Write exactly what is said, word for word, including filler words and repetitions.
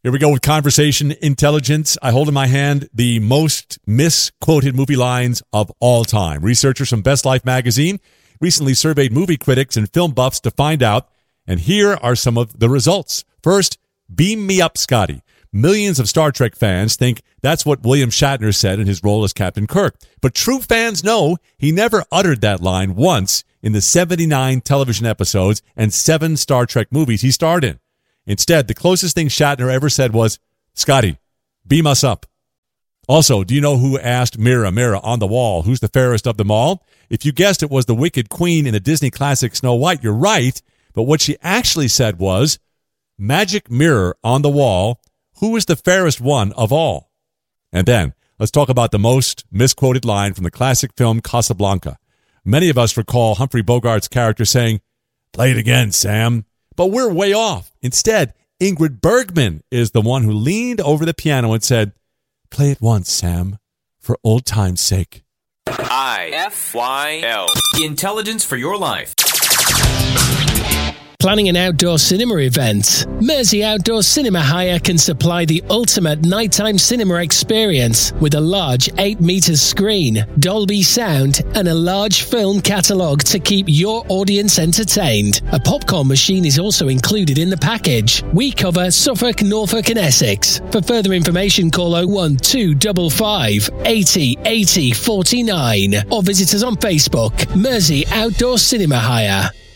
Here we go with conversation intelligence. I hold in my hand the most misquoted movie lines of all time. Researchers from Best Life magazine recently surveyed movie critics and film buffs to find out, and here are some of the results. First, beam me up, Scotty. Millions of Star Trek fans think that's what William Shatner said in his role as Captain Kirk. But true fans know he never uttered that line once in the seventy-nine television episodes and seven Star Trek movies he starred in. Instead, the closest thing Shatner ever said was, Scotty, beam us up. Also, do you know who asked Mirror, Mirror on the wall, who's the fairest of them all? If you guessed it was the wicked queen in the Disney classic Snow White, you're right. But what she actually said was, Magic mirror on the wall, who is the fairest one of all? And then, let's talk about the most misquoted line from the classic film Casablanca. Many of us recall Humphrey Bogart's character saying, play it again, Sam. But we're way off. Instead, Ingrid Bergman is the one who leaned over the piano and said, play it once, Sam, for old time's sake. I F Y L. Intelligence for your life. Planning an outdoor cinema event? Mersey Outdoor Cinema Hire can supply the ultimate nighttime cinema experience with a large eight meters screen, Dolby sound, and a large film catalogue to keep your audience entertained. A popcorn machine is also included in the package. We cover Suffolk, Norfolk and Essex. For further information, call oh one two five five, eight oh eight oh four nine or visit us on Facebook, Mersey Outdoor Cinema Hire.